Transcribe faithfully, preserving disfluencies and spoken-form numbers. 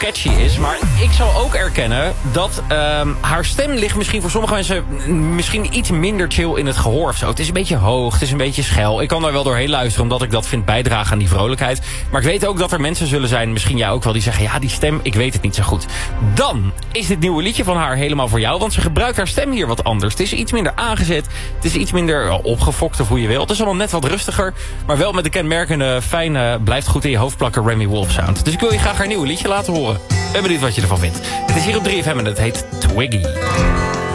catchy is. Maar ik zal ook erkennen dat um, haar stem ligt misschien voor sommige mensen misschien iets minder chill in het gehoor of zo. Het is een beetje hoog, het is een beetje schel. Ik kan daar wel doorheen luisteren omdat ik dat vind bijdragen aan die vrolijkheid. Maar ik weet ook dat er mensen zullen zijn, misschien jij ook wel, die zeggen ja, die stem, ik weet het niet zo goed. Dan is dit nieuwe liedje van haar helemaal voor jou, want ze gebruikt haar stem hier wat anders. Het is iets minder aangezet, het is iets minder opgefokt of hoe je wil. Het is allemaal net wat rustiger, maar wel met de kenmerkende, fijne, blijft goed in je hoofd plakken Remy Wolf sound. Dus ik wil je graag haar nieuwe liedje laten horen. Ben benieuwd wat je ervan vindt. Het is hier op drie F M en het heet Twiggy.